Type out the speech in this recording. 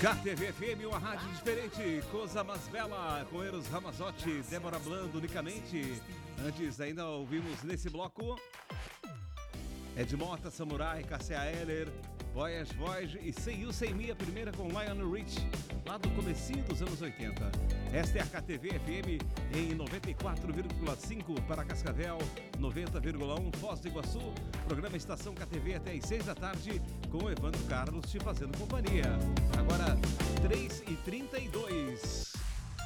KTV-FM, uma rádio diferente, Coisa Mais Bela, com Eros Ramazotti, Débora Blando, unicamente. Antes ainda ouvimos nesse bloco Ed Mota, Samurai, Cássia Eller, Voyage Voyage e Say You Say Me, a primeira com Lionel Rich, lá do comecinho dos anos 80. Esta é a KTV-FM em 94,5 para Cascavel, 90,1 Foz do Iguaçu. Programa Estação KTV até às 6 da tarde, com o Evandro Carlos te fazendo companhia. Agora, 3h32.